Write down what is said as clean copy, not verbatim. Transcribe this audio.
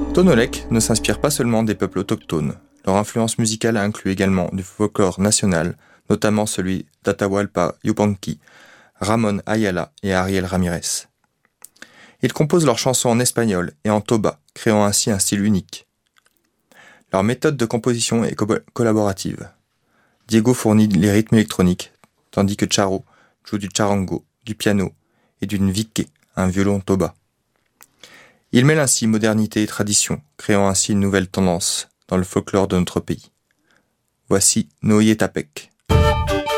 Tonolek ne s'inspire pas seulement des peuples autochtones. Leur influence musicale inclut également du folklore national, notamment celui d'Atahualpa Yupanqui, Ramón Ayala et Ariel Ramirez. Ils composent leurs chansons en espagnol et en toba, créant ainsi un style unique. Leur méthode de composition est collaborative. Diego fournit les rythmes électroniques, tandis que Charo joue du charango, du piano et d'une vique, un violon toba. Il mêle ainsi modernité et tradition, créant ainsi une nouvelle tendance dans le folklore de notre pays. Voici Noyetapek.